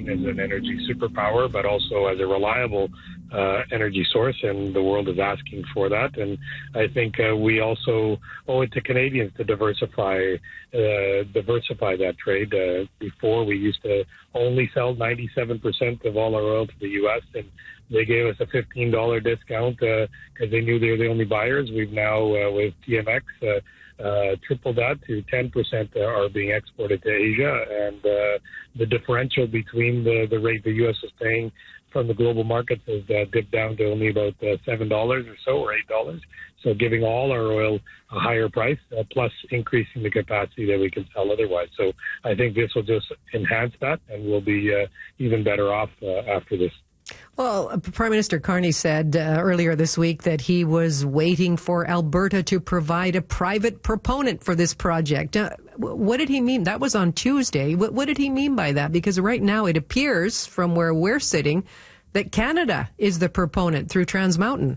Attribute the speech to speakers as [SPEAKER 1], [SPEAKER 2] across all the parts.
[SPEAKER 1] seen as an energy superpower, but also as a reliable energy source, and the world is asking for that. And I think we also owe it to Canadians to diversify that trade. Before, we used to only sell 97% of all our oil to the U.S., and they gave us a $15 discount because they knew they were the only buyers. We've now, with TMX, tripled that to 10% are being exported to Asia, and the differential between the rate the U.S. is paying from the global markets has dipped down to only about $7 or so, or $8. So giving all our oil a higher price, plus increasing the capacity that we can sell otherwise. So I think this will just enhance that, and we'll be even better off after this.
[SPEAKER 2] Well, Prime Minister Carney said earlier this week that he was waiting for Alberta to provide a private proponent for this project. What did he mean? That was on Tuesday. What did he mean by that? Because right now it appears from where we're sitting that Canada is the proponent through Trans Mountain.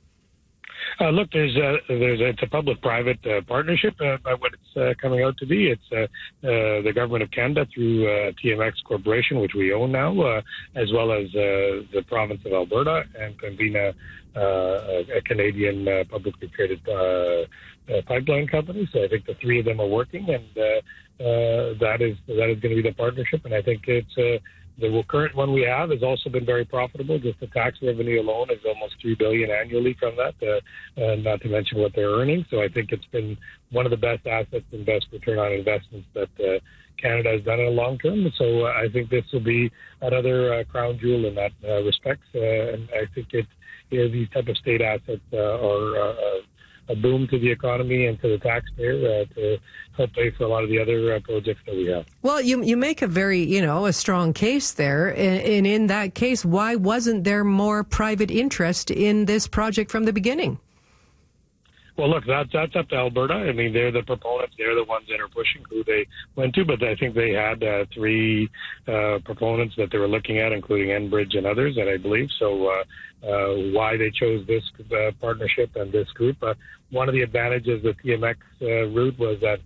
[SPEAKER 1] Look, it's a public-private partnership. What it's coming out to be, it's the Government of Canada through TMX Corporation, which we own now, as well as the province of Alberta and Pembina, a Canadian publicly traded pipeline company. So I think the three of them are working, and that is going to be the partnership. And I think it's the current one we have has also been very profitable. Just the tax revenue alone is almost $3 billion annually from that, not to mention what they're earning. So I think it's been one of the best assets and best return on investments that Canada has done in the long term. So I think this will be another crown jewel in that respect. And I think these type of state assets are a boom to the economy and to the taxpayer to help pay for a lot of the other projects that we have.
[SPEAKER 2] Well, you make a very, a strong case there. And in that case, why wasn't there more private interest in this project from the beginning?
[SPEAKER 1] Well, look, that's up to Alberta. I mean, they're the proponents. They're the ones that are pushing who they went to. But I think they had three proponents that they were looking at, including Enbridge and others, and I believe. So why they chose this partnership and this group. One of the advantages of the TMX route was that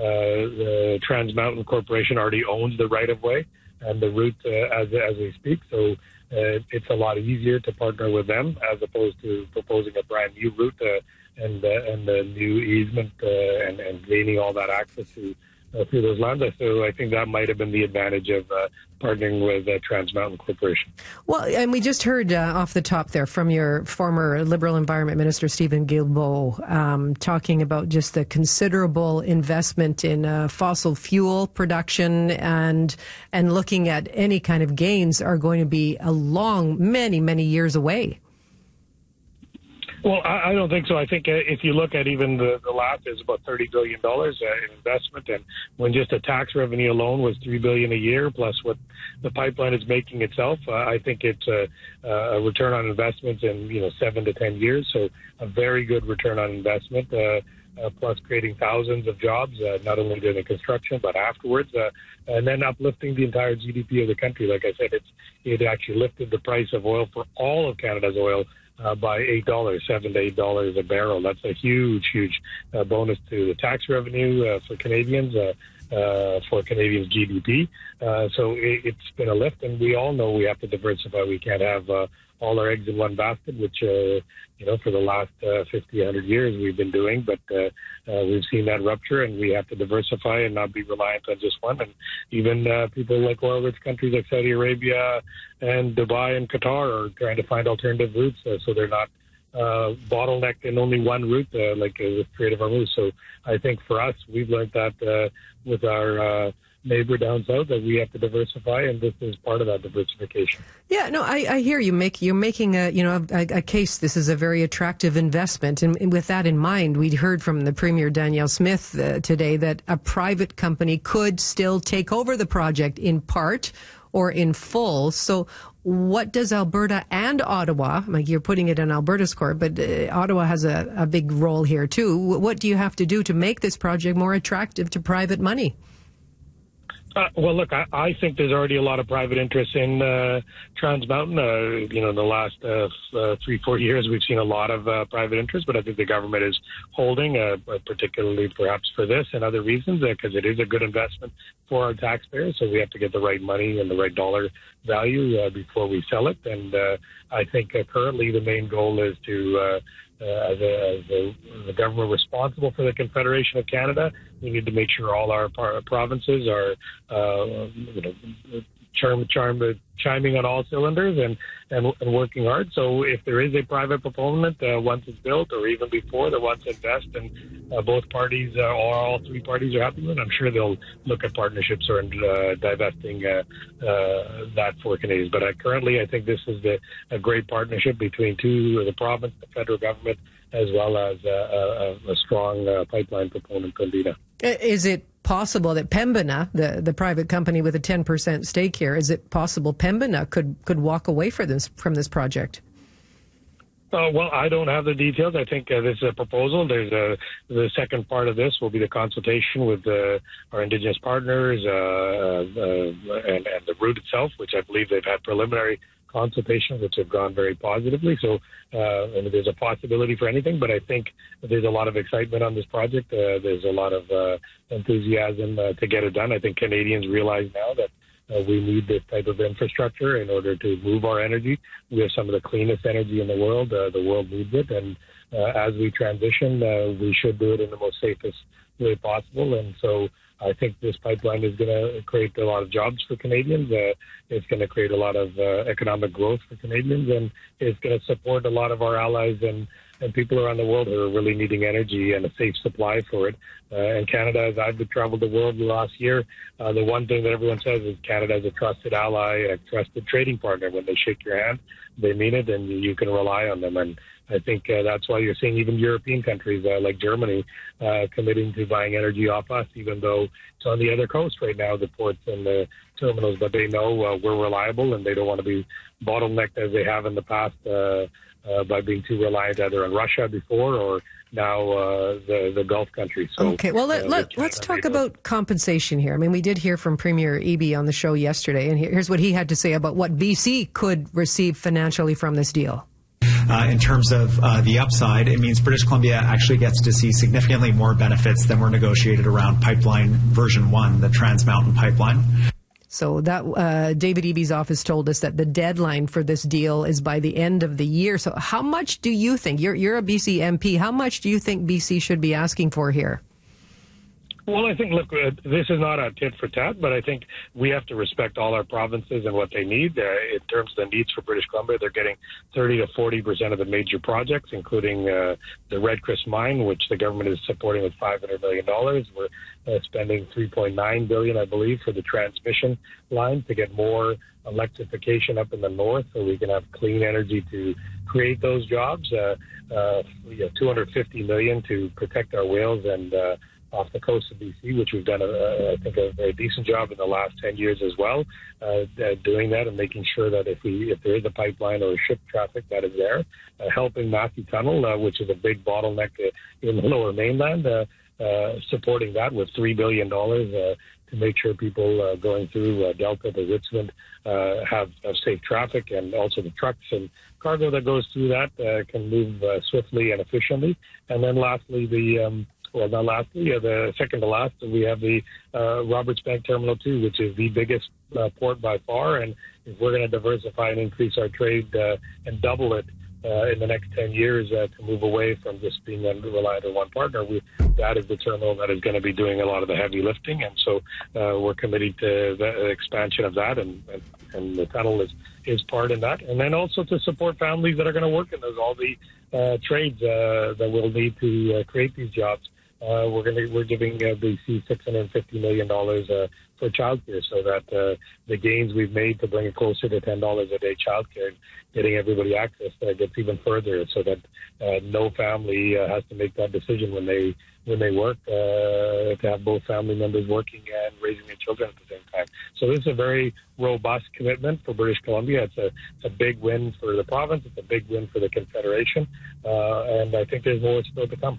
[SPEAKER 1] the Trans Mountain Corporation already owns the right-of-way and the route as we speak. So it's a lot easier to partner with them as opposed to proposing a brand new route and the new easement and gaining all that access through those lands. So I think that might have been the advantage of partnering with Trans Mountain Corporation. Well,
[SPEAKER 2] and we just heard off the top there from your former Liberal Environment Minister, Stephen Guilbeault, talking about just the considerable investment in fossil fuel production and looking at any kind of gains are going to be a long, many, many years away.
[SPEAKER 1] Well, I don't think so. I think if you look at even the last, is about $30 billion in investment, and when just the tax revenue alone was $3 billion a year, plus what the pipeline is making itself, I think it's a return on investment in 7 to 10 years. So a very good return on investment, plus creating thousands of jobs, not only during the construction but afterwards, and then uplifting the entire GDP of the country. Like I said, it actually lifted the price of oil for all of Canada's oil by $8, $7 to $8 a barrel. That's a huge bonus to the tax revenue for Canadians, for Canadians' GDP. So it's been a lift, and we all know we have to diversify. We can't have all our eggs in one basket, which, for the last 50, 100 years we've been doing. But we've seen that rupture, and we have to diversify and not be reliant on just one. And even people like oil-rich countries like Saudi Arabia and Dubai and Qatar are trying to find alternative routes so they're not bottlenecked in only one route, like with Strait of Hormuz. So I think for us, we've learned that with our neighbor down south, that we have to diversify, and this is part of that diversification.
[SPEAKER 2] Yeah, no, I hear you. You're making a case. This is a very attractive investment, and with that in mind, we heard from the Premier Danielle Smith today that a private company could still take over the project in part or in full. So what does Alberta and Ottawa, like you're putting it in Alberta's court, but Ottawa has a big role here too. What do you have to do to make this project more attractive to private money?
[SPEAKER 1] Well, look, I think there's already a lot of private interest in Trans Mountain. In the last 3-4 years, we've seen a lot of private interest, but I think the government is holding, particularly perhaps for this and other reasons, because it is a good investment for our taxpayers. So we have to get the right money and the right dollar value before we sell it. And I think currently the main goal is to as the government responsible for the Confederation of Canada, we need to make sure all our provinces are, chiming on all cylinders and working hard. So if there is a private proponent once it's built, or even before, that wants to invest, and both parties or all three parties are happy with it, I'm sure they'll look at partnerships or divesting that for Canadians. But currently, I think this is a great partnership between the province, the federal government, as well as a strong pipeline proponent, Pembina.
[SPEAKER 2] Is it possible that Pembina, the private company with a 10% stake here, is it possible Pembina could walk away from this project?
[SPEAKER 1] Well, I don't have the details. I think this is a proposal. There's the second part of this will be the consultation with our Indigenous partners and the route itself, which I believe they've had preliminary consultations which have gone very positively. So there's a possibility for anything, but I think there's a lot of excitement on this project. There's a lot of enthusiasm to get it done. I think Canadians realize now that we need this type of infrastructure in order to move our energy. We have some of the cleanest energy in the world. The world needs it. And as we transition, we should do it in the most safest way possible. And so I think this pipeline is going to create a lot of jobs for Canadians. It's going to create a lot of economic growth for Canadians, and it's going to support a lot of our allies and people around the world who are really needing energy and a safe supply for it. And Canada, as I've traveled the world the last year, the one thing that everyone says is Canada is a trusted ally, a trusted trading partner. When they shake your hand, they mean it, and you can rely on them. And I think that's why you're seeing even European countries like Germany committing to buying energy off us, even though it's on the other coast right now, the ports and the terminals. But they know we're reliable, and they don't want to be bottlenecked as they have in the past by being too reliant either on Russia before or now the Gulf countries. So,
[SPEAKER 2] okay, well, let's talk about compensation here. I mean, we did hear from Premier Eby on the show yesterday, and here's what he had to say about what BC could receive financially from this deal.
[SPEAKER 3] In terms of the upside, it means British Columbia actually gets to see significantly more benefits than were negotiated around pipeline version 1, the Trans Mountain pipeline.
[SPEAKER 2] So that David Eby's office told us that the deadline for this deal is by the end of the year. So how much do you think, you're a BC MP, how much do you think BC should be asking for here?
[SPEAKER 1] Well, I think, look, this is not a tit for tat, but I think we have to respect all our provinces and what they need. In terms of the needs for British Columbia, they're getting 30 to 40% of the major projects, including the Red Chris mine, which the government is supporting with $500 million. We're spending $3.9 billion, I believe, for the transmission line to get more electrification up in the north so we can have clean energy to create those jobs. $250 million to protect our whales and off the coast of BC, which we've done, I think, a very decent job in the last 10 years as well, doing that and making sure that if there is a pipeline or a ship traffic that is there, helping Matthew Tunnel, which is a big bottleneck in the lower mainland, supporting that with $3 billion to make sure people going through Delta to Richmond have safe traffic, and also the trucks and cargo that goes through that can move swiftly and efficiently. And then lastly, the second to last, we have the Roberts Bank Terminal 2, which is the biggest port by far. And if we're going to diversify and increase our trade and double it in the next 10 years to move away from just being reliant on one partner, that is the terminal that is going to be doing a lot of the heavy lifting. And so we're committed to the expansion of that, and the tunnel is part in that. And then also to support families that are going to work in those, all the trades that we'll need to create these jobs. We're giving BC $650 million for childcare, so that the gains we've made to bring it closer to $10 a day childcare, getting everybody access, gets even further, so that no family has to make that decision when they work to have both family members working and raising their children at the same time. So this is a very robust commitment for British Columbia. It's a big win for the province. It's a big win for the Confederation, and I think there's more still to come.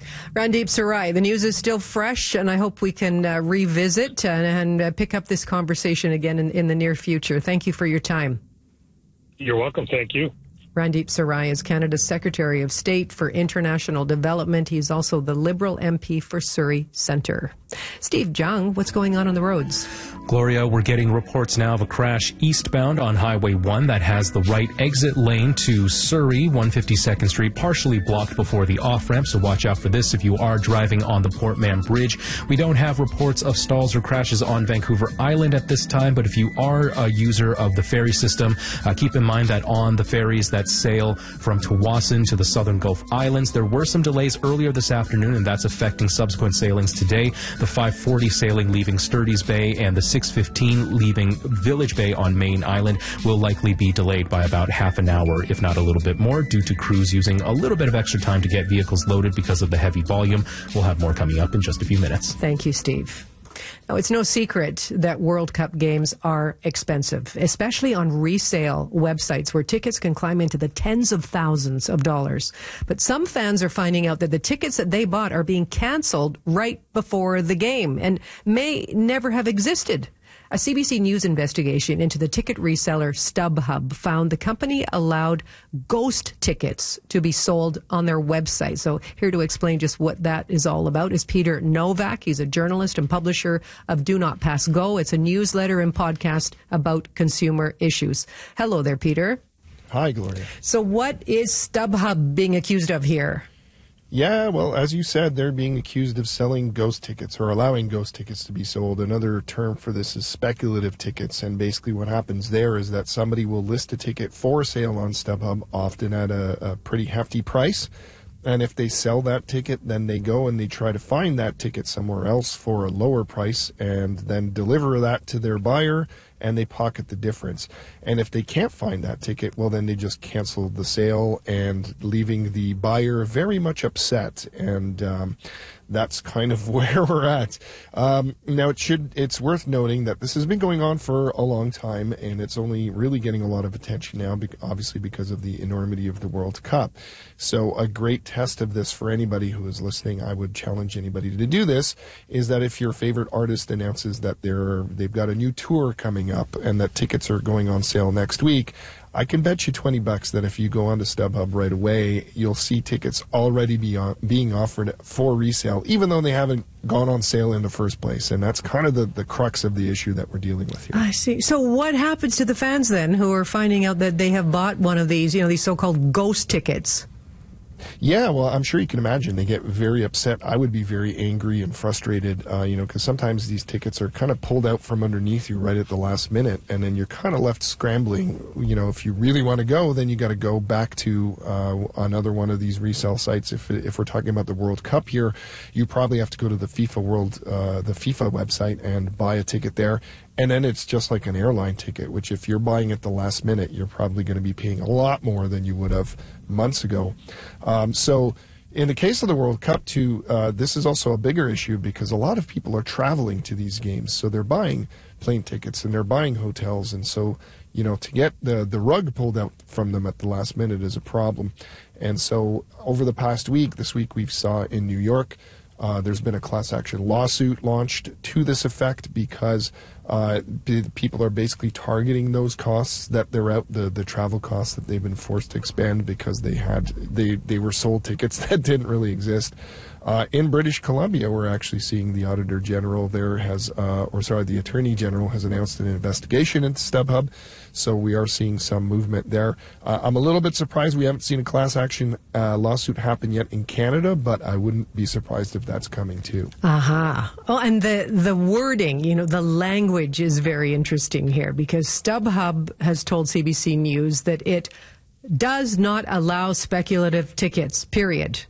[SPEAKER 2] Randeep Sarai, the news is still fresh, and I hope we can revisit and pick up this conversation again in the near future. Thank you for your time.
[SPEAKER 1] You're welcome. Thank you.
[SPEAKER 2] Randeep Sarai is Canada's Secretary of State for International Development. He's also the Liberal MP for Surrey Centre. Steve Jung, what's going on the roads?
[SPEAKER 4] Gloria, we're getting reports now of a crash eastbound on Highway 1 that has the right exit lane to Surrey, 152nd Street, partially blocked before the off-ramp, so watch out for this if you are driving on the Port Mann Bridge. We don't have reports of stalls or crashes on Vancouver Island at this time, but if you are a user of the ferry system, keep in mind that on the ferries that sail from Tawasin to the Southern Gulf Islands, there were some delays earlier this afternoon, and that's affecting subsequent sailings today. The 540 sailing leaving Sturdy's Bay and the 615 leaving Village Bay on Main Island will likely be delayed by about half an hour, if not a little bit more, due to crews using a little bit of extra time to get vehicles loaded because of the heavy volume. We'll have more coming up in just a few minutes.
[SPEAKER 2] Thank you, Steve. Now, it's no secret that World Cup games are expensive, especially on resale websites where tickets can climb into the tens of thousands of dollars. But some fans are finding out that the tickets that they bought are being canceled right before the game and may never have existed. A CBC News investigation into the ticket reseller StubHub found the company allowed ghost tickets to be sold on their website. So here to explain just what that is all about is Peter Novak. He's a journalist and publisher of Do Not Pass Go. It's a newsletter and podcast about consumer issues. Hello there, Peter.
[SPEAKER 5] Hi, Gloria.
[SPEAKER 2] So what is StubHub being accused of here?
[SPEAKER 5] Yeah, well, as you said, they're being accused of selling ghost tickets or allowing ghost tickets to be sold. Another term for this is speculative tickets. And basically what happens there is that somebody will list a ticket for sale on StubHub, often at a pretty hefty price. And if they sell that ticket, then they go and they try to find that ticket somewhere else for a lower price and then deliver that to their buyer, and they pocket the difference. And if they can't find that ticket, well, then they just cancel the sale and leaving the buyer very much upset. And that's kind of where we're at. Now, it's worth noting that this has been going on for a long time, and it's only really getting a lot of attention now, obviously because of the enormity of the World Cup. So a great test of this for anybody who is listening, I would challenge anybody to do this, is that if your favorite artist announces that they've got a new tour coming up and that tickets are going on sale next week, I can bet you $20 that if you go onto StubHub right away, you'll see tickets already being offered for resale, even though they haven't gone on sale in the first place. And that's kind of the crux of the issue that we're dealing with here.
[SPEAKER 2] I see. So what happens to the fans then who are finding out that they have bought one of these, these so-called ghost tickets?
[SPEAKER 5] Yeah, well, I'm sure you can imagine they get very upset. I would be very angry and frustrated, because sometimes these tickets are kind of pulled out from underneath you right at the last minute, and then you're kind of left scrambling. If you really want to go, then you got to go back to another one of these resale sites. If we're talking about the World Cup here, you probably have to go to the FIFA website and buy a ticket there. And then it's just like an airline ticket, which if you're buying at the last minute, you're probably going to be paying a lot more than you would have months ago. So in the case of the World Cup, too, this is also a bigger issue because a lot of people are traveling to these games. So they're buying plane tickets and they're buying hotels. And so, to get the rug pulled out from them at the last minute is a problem. And so over the past week, this week we saw in New York, there's been a class action lawsuit launched to this effect because people are basically targeting those costs that they're out, the travel costs that they've been forced to expend because they were sold tickets that didn't really exist. In British Columbia, we're actually seeing the Auditor General there the Attorney General has announced an investigation into StubHub. So we are seeing some movement there. I'm a little bit surprised we haven't seen a class action lawsuit happen yet in Canada, but I wouldn't be surprised if that's coming too.
[SPEAKER 2] Aha. Oh, and the wording, the language is very interesting here because StubHub has told CBC News that it does not allow speculative tickets, period.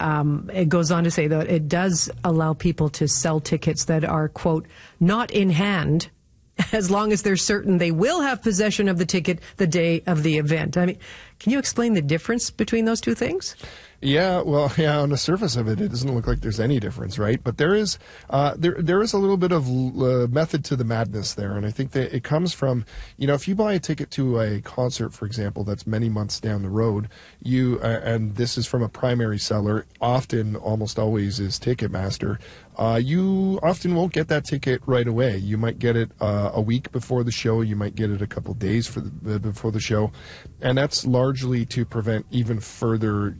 [SPEAKER 2] It goes on to say that it does allow people to sell tickets that are, quote, not in hand, as long as they're certain they will have possession of the ticket the day of the event. I mean, can you explain the difference between those two things?
[SPEAKER 5] Yeah, well, yeah. On the surface of it, it doesn't look like there's any difference, right? But there is a little bit of method to the madness there, and I think that it comes from, if you buy a ticket to a concert, for example, that's many months down the road, and this is from a primary seller, often, almost always, is Ticketmaster. You often won't get that ticket right away. You might get it a week before the show. You might get it a couple days before the show, and that's largely to prevent even further,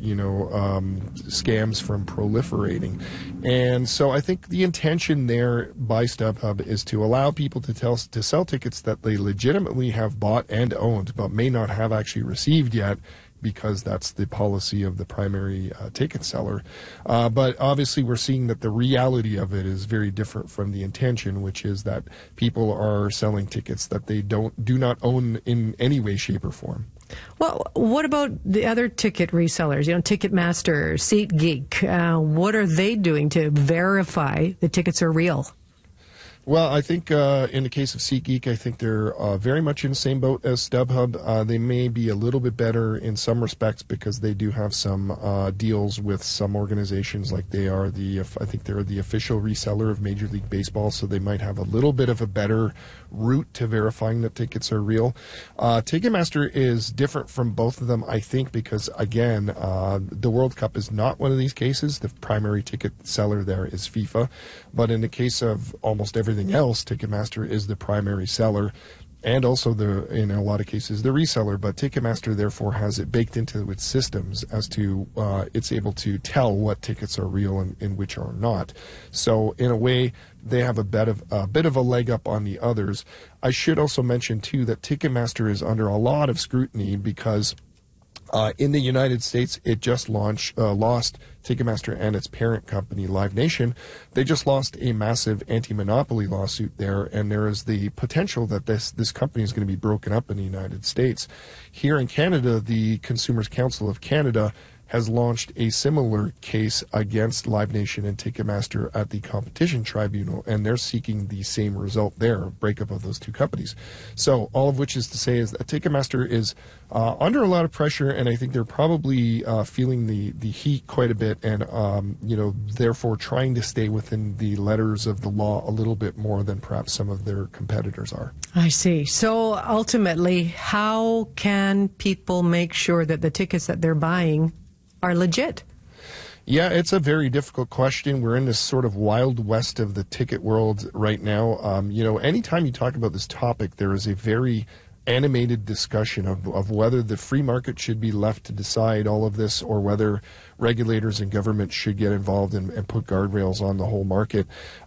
[SPEAKER 5] scams from proliferating. And so I think the intention there by StubHub is to allow people to sell tickets that they legitimately have bought and owned, but may not have actually received yet, because that's the policy of the primary ticket seller. But obviously we're seeing that the reality of it is very different from the intention, which is that people are selling tickets that they do not own in any way, shape, or form.
[SPEAKER 2] Well, what about the other ticket resellers? Ticketmaster, SeatGeek. What are they doing to verify the tickets are real?
[SPEAKER 5] Well, I think in the case of SeatGeek, I think they're very much in the same boat as StubHub. They may be a little bit better in some respects because they do have some deals with some organizations, like I think they're the official reseller of Major League Baseball, so they might have a little bit of a better route to verifying that tickets are real. Ticketmaster is different from both of them, I think, because, again, the World Cup is not one of these cases. The primary ticket seller there is FIFA. But in the case of almost everything else, Ticketmaster is the primary seller, and also in a lot of cases the reseller. But Ticketmaster therefore has it baked into its systems as to it's able to tell what tickets are real and which are not. So in a way, they have a bit of a leg up on the others. I should also mention too that Ticketmaster is under a lot of scrutiny because in the United States, it just lost Ticketmaster and its parent company, Live Nation. They just lost a massive anti-monopoly lawsuit there, and there is the potential that this company is going to be broken up in the United States. Here in Canada, the Consumers Council of Canada has launched a similar case against Live Nation and Ticketmaster at the Competition Tribunal, and they're seeking the same result there, breakup of those two companies. So all of which is to say is that Ticketmaster is under a lot of pressure, and I think they're probably feeling the heat quite a bit, and therefore trying to stay within the letters of the law a little bit more than perhaps some of their competitors are.
[SPEAKER 2] I see. So ultimately, how can people make sure that the tickets that they're buying are legit?
[SPEAKER 5] Yeah, it's a very difficult question. We're in this sort of wild west of the ticket world right now. Anytime you talk about this topic, there is a very animated discussion of whether the free market should be left to decide all of this, or whether regulators and government should get involved and put guardrails on the whole market.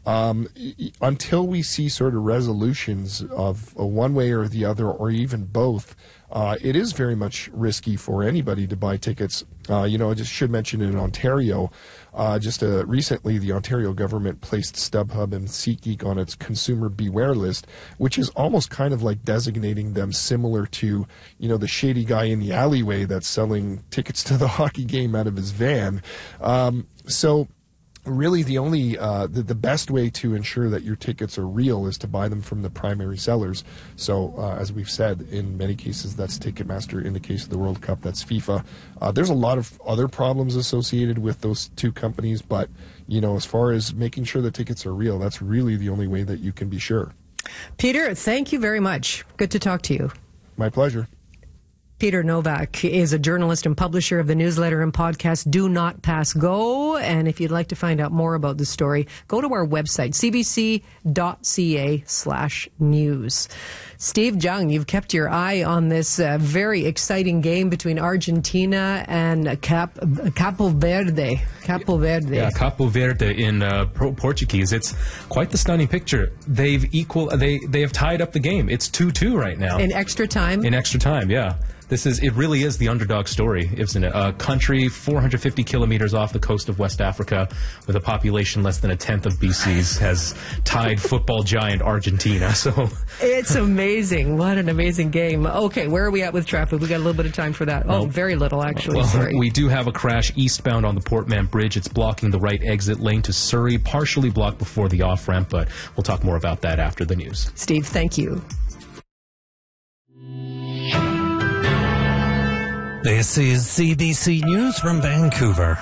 [SPEAKER 5] Until we see sort of resolutions of one way or the other, or even both, it is very much risky for anybody to buy tickets. I just should mention in Ontario, recently the Ontario government placed StubHub and SeatGeek on its consumer beware list, which is almost kind of like designating them similar to, the shady guy in the alleyway that's selling tickets to the hockey game out of his van. So really the only the best way to ensure that your tickets are real is to buy them from the primary sellers. So as we've said, in many cases that's Ticketmaster. In the case of the World Cup, that's FIFA. There's a lot of other problems associated with those two companies, but as far as making sure the tickets are real, that's really the only way that you can be sure.
[SPEAKER 2] Peter, thank you very much. Good to talk to you.
[SPEAKER 5] My pleasure.
[SPEAKER 2] Peter Novak is a journalist and publisher of the newsletter and podcast Do Not Pass Go. And if you'd like to find out more about the story, go to our website, cbc.ca/news. Steve Jung, you've kept your eye on this very exciting game between Argentina and Capo Verde.
[SPEAKER 4] Yeah, Capo Verde in Portuguese. It's quite the stunning picture. They have tied up the game. It's 2-2 right now.
[SPEAKER 2] In extra time?
[SPEAKER 4] In extra time, yeah. It really is the underdog story, isn't it? A country 450 kilometers off the coast of West Africa with a population less than a tenth of BC's has tied football giant Argentina. So
[SPEAKER 2] it's amazing. What an amazing game. Okay, where are we at with traffic? We got a little bit of time for that. Oh, very little, actually.
[SPEAKER 4] Well,
[SPEAKER 2] sorry.
[SPEAKER 4] We do have a crash eastbound on the Portman Bridge. It's blocking the right exit lane to Surrey, partially blocked before the off-ramp, but we'll talk more about that after the news.
[SPEAKER 2] Steve, thank you.
[SPEAKER 6] This is CBC News from Vancouver.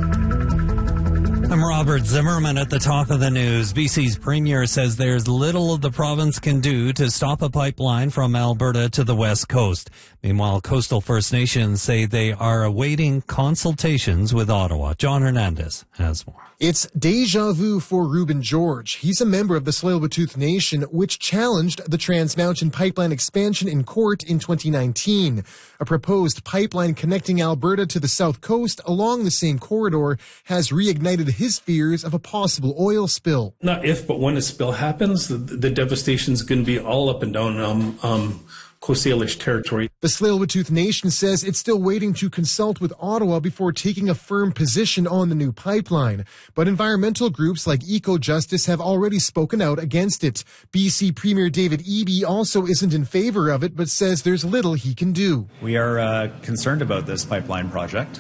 [SPEAKER 6] I'm Robert Zimmerman at the top of the news. BC's premier says there's little the province can do to stop a pipeline from Alberta to the West Coast. Meanwhile, coastal First Nations say they are awaiting consultations with Ottawa. John Hernandez has more.
[SPEAKER 7] It's deja vu for Reuben George. He's a member of the Tsleil-Waututh Nation, which challenged the Trans Mountain Pipeline expansion in court in 2019. A proposed pipeline connecting Alberta to the south coast along the same corridor has reignited his fears of a possible oil spill.
[SPEAKER 8] Not if, but when a spill happens, the devastation is going to be all up and down Coast Salish territory.
[SPEAKER 7] The Tsleil-Waututh Nation says it's still waiting to consult with Ottawa before taking a firm position on the new pipeline. But environmental groups like Eco-Justice have already spoken out against it. BC Premier David Eby also isn't in favor of it, but says there's little he can do.
[SPEAKER 3] We are concerned about this pipeline project.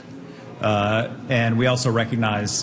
[SPEAKER 3] And we also recognize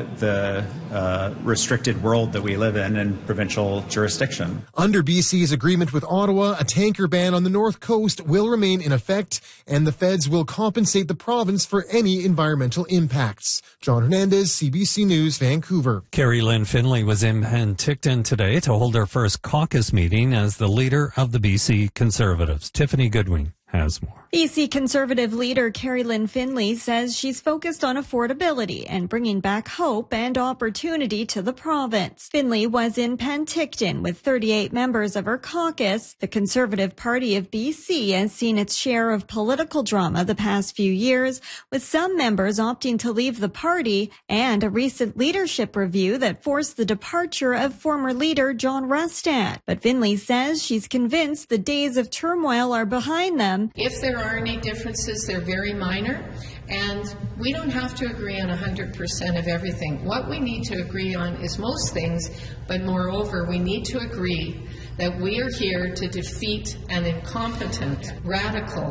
[SPEAKER 3] the restricted world that we live in provincial jurisdiction.
[SPEAKER 7] Under BC's agreement with Ottawa, a tanker ban on the North Coast will remain in effect, and the feds will compensate the province for any environmental impacts. John Hernandez, CBC News, Vancouver.
[SPEAKER 6] Carrie Lynn Finlay was in Penticton today to hold her first caucus meeting as the leader of the BC Conservatives. Tiffany Goodwin has more.
[SPEAKER 9] BC Conservative leader Carrie Lynn Finlay says she's focused on affordability and bringing back hope and opportunity to the province. Finlay was in Penticton with 38 members of her caucus. The Conservative Party of BC has seen its share of political drama the past few years, with some members opting to leave the party and a recent leadership review that forced the departure of former leader John Rustad. But Finlay says she's convinced the days of turmoil are behind them.
[SPEAKER 10] If there are any differences, they're very minor, and we don't have to agree on 100% of everything. What we need to agree on is most things, but moreover, we need to agree that we are here to defeat an incompetent, radical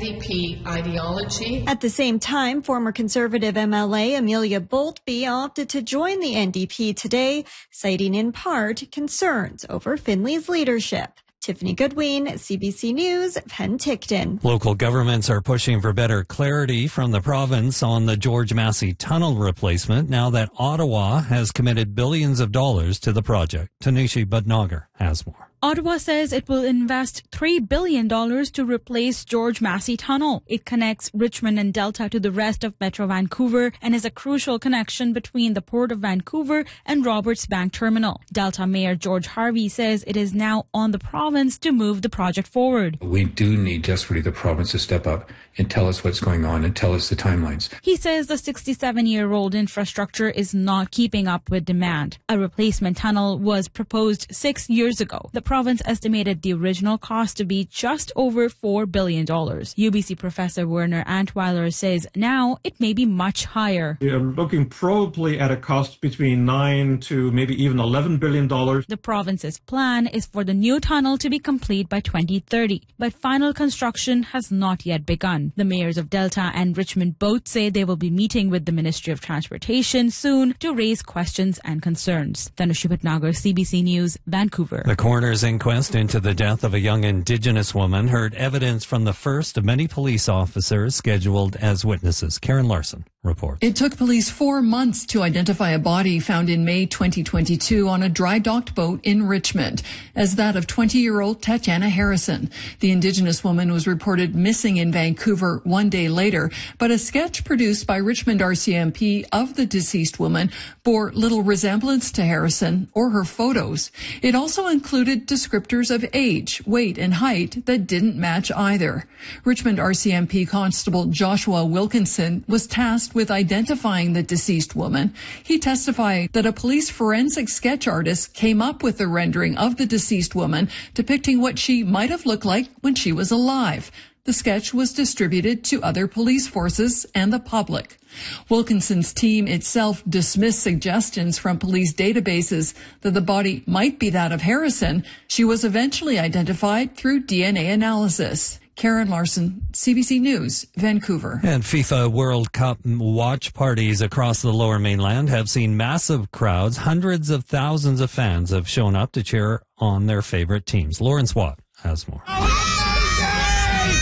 [SPEAKER 10] NDP ideology.
[SPEAKER 9] At the same time, former Conservative MLA Amelia Boltby opted to join the NDP today, citing in part concerns over Finlay's leadership. Tiffany Goodwin, CBC News, Penticton.
[SPEAKER 6] Local governments are pushing for better clarity from the province on the George Massey Tunnel replacement now that Ottawa has committed billions of dollars to the project. Tanushi Budnagar has more.
[SPEAKER 11] Ottawa says it will invest $3 billion to replace George Massey Tunnel. It connects Richmond and Delta to the rest of Metro Vancouver and is a crucial connection between the Port of Vancouver and Roberts Bank Terminal. Delta Mayor George Harvey says it is now on the province to move the project forward.
[SPEAKER 12] We do need desperately the province to step up and tell us what's going on and tell us the timelines.
[SPEAKER 11] He says the 67-year-old infrastructure is not keeping up with demand. A replacement tunnel was proposed 6 years ago. The province estimated the original cost to be just over $4 billion. UBC professor Werner Antweiler says now it may be much higher.
[SPEAKER 13] We are looking probably at a cost between $9 to maybe even $11 billion.
[SPEAKER 11] The province's plan is for the new tunnel to be complete by 2030, but final construction has not yet begun. The mayors of Delta and Richmond both say they will be meeting with the Ministry of Transportation soon to raise questions and concerns. Tanushi Bhatnagar, CBC News, Vancouver.
[SPEAKER 6] The coroner's inquest into the death of a young Indigenous woman heard evidence from the first of many police officers scheduled as witnesses. Karen Larson reports.
[SPEAKER 14] It took police 4 months to identify a body found in May 2022 on a dry-docked boat in Richmond as that of 20-year-old Tatiana Harrison. The Indigenous woman was reported missing in Vancouver 1 day later, but a sketch produced by Richmond RCMP of the deceased woman bore little resemblance to Harrison or her photos. It also included descriptors of age, weight, and height that didn't match either. Richmond RCMP Constable Joshua Wilkinson was tasked with identifying the deceased woman. He testified that a police forensic sketch artist came up with the rendering of the deceased woman depicting what she might have looked like when she was alive. The sketch was distributed to other police forces and the public. Wilkinson's team itself dismissed suggestions from police databases that the body might be that of Harrison. She was eventually identified through DNA analysis. Karen Larson, CBC News, Vancouver.
[SPEAKER 6] And FIFA World Cup watch parties across the Lower Mainland have seen massive crowds. Hundreds of thousands of fans have shown up to cheer on their favorite teams. Lawrence Watt has more.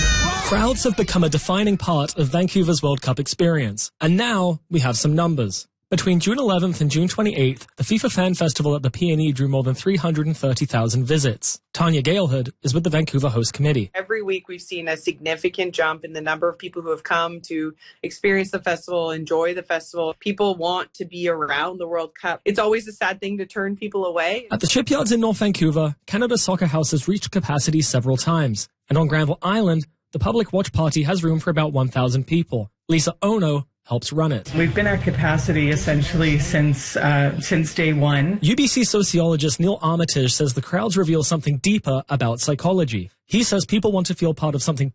[SPEAKER 15] Crowds have become a defining part of Vancouver's World Cup experience. And now we have some numbers. Between June 11th and June 28th, the FIFA Fan Festival at the PNE drew more than 330,000 visits. Tanya Galehood is with the Vancouver Host Committee.
[SPEAKER 16] Every week we've seen a significant jump in the number of people who have come to experience the festival, enjoy the festival. People want to be around the World Cup. It's always a sad thing to turn people away.
[SPEAKER 15] At the shipyards in North Vancouver, Canada Soccer House has reached capacity several times. And on Granville Island, the public watch party has room for about 1,000 people. Lisa Ono helps run it.
[SPEAKER 17] We've been at capacity essentially since day one.
[SPEAKER 15] UBC sociologist Neil Armitage says the crowds reveal something deeper about psychology. He says people want to feel part of something